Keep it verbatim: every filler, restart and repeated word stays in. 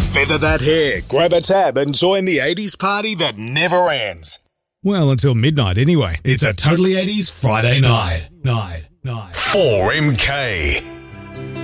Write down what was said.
Feather that hair, grab a tab and join the eighties party that never ends. Well, until midnight anyway. It's a Totally eighties Friday night. Night, night. four M K.